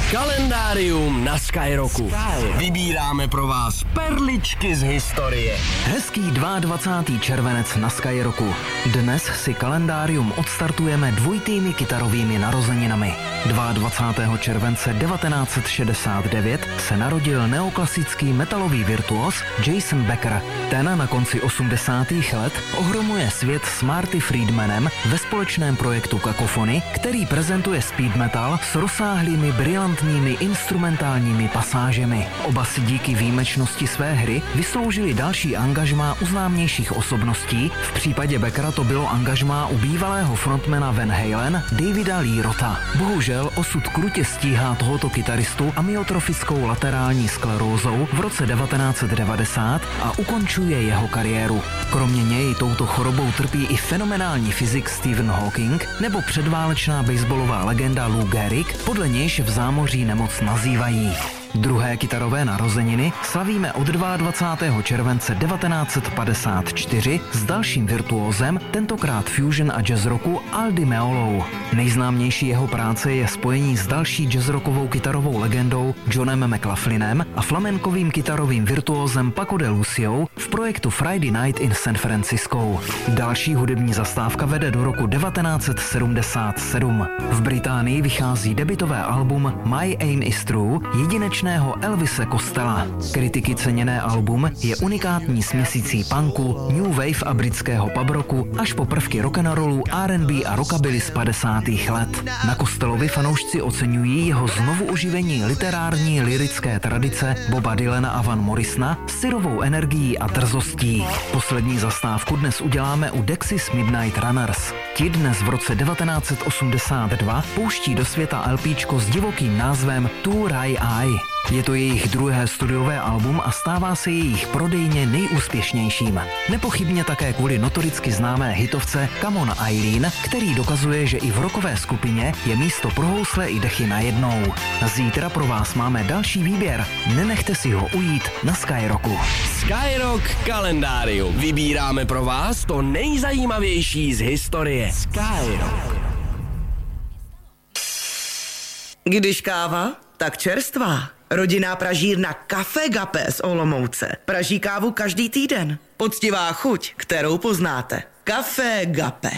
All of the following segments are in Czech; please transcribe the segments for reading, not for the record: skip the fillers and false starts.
Kalendárium na Skyrocku. Vybíráme pro vás perličky z historie. Hezký 22. červenec na Skyrocku. Dnes si kalendárium odstartujeme dvojitými kytarovými narozeninami. 22. července 1969 se narodil neoklasický metalový virtuos Jason Becker. Ten na konci 80. let ohromuje svět s Marty Friedmanem ve společném projektu Cacophony, který prezentuje speed metal s rozsáhlými brilantními instrumentálními pasážemi. Oba si díky výjimečnosti své hry vysloužili další angažmá u známějších osobností. V případě Beckera to bylo angažmá u bývalého frontmana Van Halen Davida Lee Rotha. Bohužel osud krutě stíhá tohoto kytaristu amyotrofickou laterální sklerózou v roce 1990 a ukončuje jeho kariéru. Kromě něj touto chorobou trpí i fenomenální fyzik Stephen Hawking nebo předválečná baseballová legenda Lou Gehrig, podle nějž v zámoří nemoc nazývají. Druhé kytarové narozeniny slavíme od 22. července 1954 s dalším virtuózem, tentokrát fusion a jazz rocku Al Di Meolou. Nejznámější jeho práce je spojení s další jazzrockovou kytarovou legendou Johnem McLaughlinem a flamenkovým kytarovým virtuózem Paco de Luciou v projektu Friday Night in San Francisco. Další hudební zastávka vede do roku 1977. V Británii vychází debutové album My Aim Is True jedinečného Elvise Costello. Kritiky ceněné album je unikátní směsicí punku, new wave a britského pub rocku až po prvky rock'n'rollu, R&B a rockabilly z 50. let. Na Costellovi fanoušci oceňují jeho znovu oživení literární lyrické tradice Boba Dylana a Van Morrisona s syrovou energií a drzostí. Poslední zastávku dnes uděláme u Dexys Midnight Runners. Ti dnes v roce 1982 pouští do světa LPčko s divokým názvem Two Rai Eye. Je to jejich druhé studiové album a stává se jejich prodejně nejúspěšnějším. Nepochybně také kvůli notoricky známé hitovce Come On Eileen, který dokazuje, že i v rockové skupině je místo pro housle i dechy najednou. Zítra pro vás máme další výběr. Nenechte si ho ujít na Skyrocku. Skyrock kalendárium. Vybíráme pro vás to nejzajímavější z historie. Skyrock. Když káva, tak čerstvá. Rodinná pražírna Café Gapé z Olomouce praží kávu každý týden. Poctivá chuť, kterou poznáte. Café Gapé.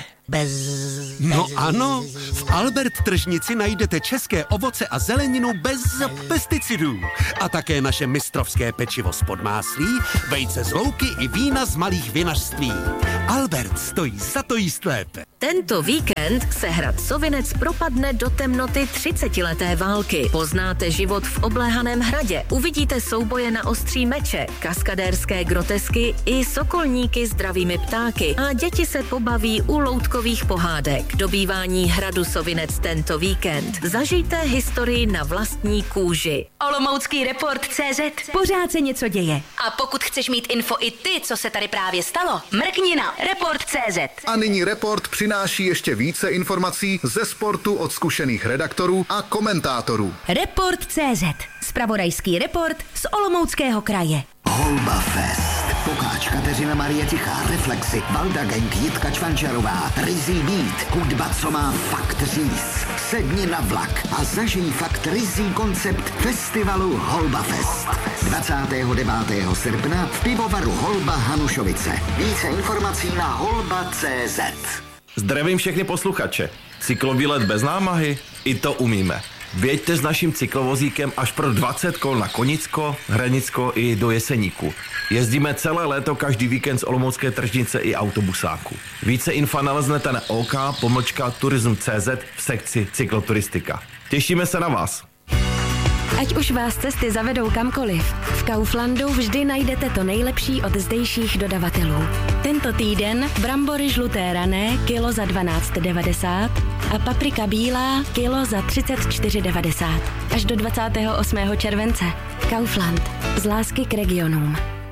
No ano, v Albert tržnici najdete české ovoce a zeleninu bez pesticidů. A také naše mistrovské pečivo z podmáslí, vejce z louky i vína z malých vinařství. Albert stojí za to jíst lépe. Tento víkend se hrad Sovinec propadne do temnoty 30leté války. Poznáte život v obléhaném hradě, uvidíte souboje na ostří meče, kaskadérské grotesky i sokolníky s dravými ptáky a děti se pobaví u loutkových pohádek. Dobývání hradu Sovinec tento víkend. Zažijte historii na vlastní kůži. Olomoucký report.cz. Pořád se něco děje. A pokud chceš mít info i ty, co se tady právě stalo, mrkni na report.cz. A nyní Report přináší ještě více informací ze sportu od zkušených redaktorů a komentátorů. Report.cz. Zpravodajský report z Olomouckého kraje. Holba Fest. Pokáč Kateřina Marie Tichá, Reflexy, Valda Gang, Jitka Čvančarová, Rizzy Beat, hudba, co má fakt říct. Sedni na vlak a zažij fakt Rizzy koncept festivalu Holba Fest. 29. srpna v pivovaru Holba Hanušovice. Více informací na holba.cz. Zdravím všechny posluchače. Cyklovýlet bez námahy? I to umíme. Věďte s naším cyklovozíkem až pro 20 kol na Konicko, Hranicko i do Jeseníku. Jezdíme celé léto každý víkend z Olomoucké tržnice i autobusáku. Více info naleznete na OK-turism.cz v sekci cykloturistika. Těšíme se na vás. Ať už vás cesty zavedou kamkoliv, v Kauflandu vždy najdete to nejlepší od zdejších dodavatelů. Tento týden brambory žluté rané kilo za 12,90 a paprika bílá kilo za 34,90. Až do 28. července. Kaufland. Z lásky k regionům.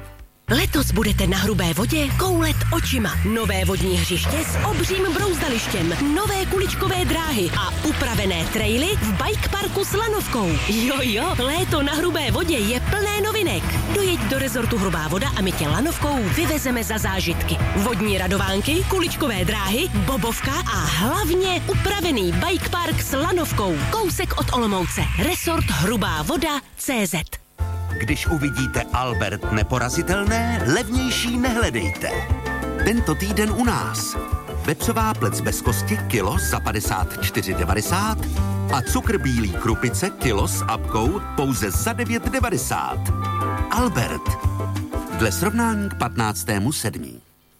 Letos budete na Hrubé vodě koulet očima. Nové vodní hřiště s obřím brouzdalištěm, nové kuličkové dráhy a upravené traily v bike parku s lanovkou. Jo, léto na Hrubé vodě je plné novinek. Dojeď do rezortu Hrubá voda a my tě lanovkou vyvezeme za zážitky. Vodní radovánky, kuličkové dráhy, bobovka a hlavně upravený bike park s lanovkou. Kousek od Olomouce. Resort Hrubá voda CZ. Když uvidíte Albert neporazitelné, levnější nehledejte. Tento týden u nás. Vepřová plec bez kosti kilo za 54,90 a cukr bílý krupice kilo s apkou pouze za 9,90. Albert. Dle srovnání k 15.7.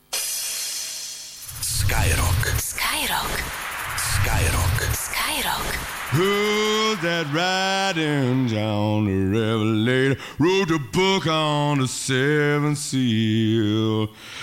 Skyrock. Skyrock. Skyrock. Skyrock. Who's that riding down the Revelator? Wrote a book on the seventh seal.